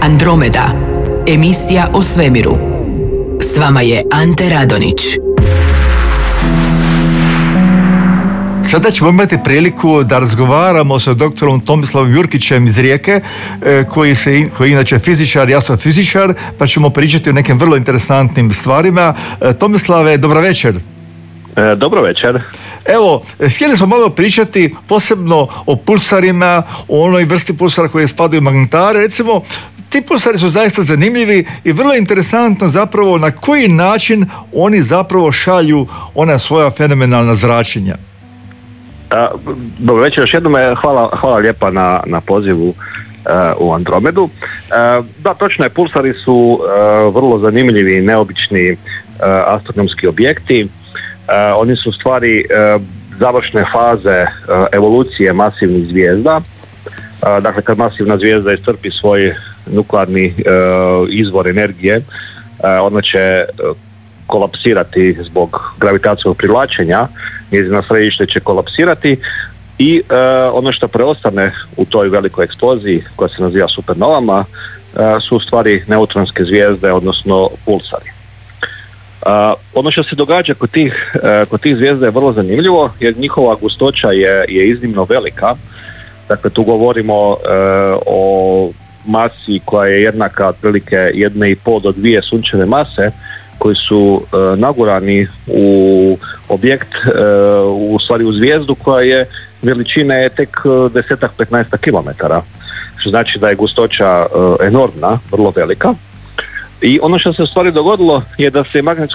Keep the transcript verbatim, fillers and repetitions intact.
Andromeda, emisija o svemiru. S vama je Ante Radonić. Sada ćemo imati priliku da razgovaramo sa doktorom Tomislavom Jurkićem iz Rijeke, koji, se, koji je inače fizičar, ja sam fizičar, pa ćemo pričati o nekim vrlo interesantnim stvarima. Tomislave, dobro večer. E, dobro večer. Evo, htjeli smo malo pričati posebno o pulsarima, o onoj vrsti pulsara koje spadaju u magnetare. Recimo, ti pulsari su zaista zanimljivi i vrlo interesantno zapravo na koji način oni zapravo šalju ona svoja fenomenalna zračenja. Dobro večer, još jednom hvala, hvala lijepa na, na pozivu uh, u Andromedu. Uh, da, točno je, pulsari su uh, vrlo zanimljivi i neobični uh, astronomski objekti. Uh, oni su u stvari uh, završne faze uh, evolucije masivnih zvijezda. Uh, dakle, kad masivna zvijezda iscrpi svoj nuklearni uh, izvor energije, uh, ona će uh, kolapsirati zbog gravitacijskog privlačenja, njezino središte će kolapsirati i e, ono što preostane u toj velikoj eksploziji koja se naziva supernovama e, su u stvari neutronske zvijezde, odnosno pulsari. E, ono što se događa kod tih, e, kod tih zvijezda je vrlo zanimljivo jer njihova gustoća je, je iznimno velika. Dakle, tu govorimo e, o masi koja je jednaka otprilike jedne i pol do dvije sunčeve mase, koji su e, nagurani u objekt, e, u stvari u zvijezdu koja je veličine tek desetak, petnaestak kilometara, što znači da je gustoća e, enormna, vrlo velika. I ono što se u stvari dogodilo je da se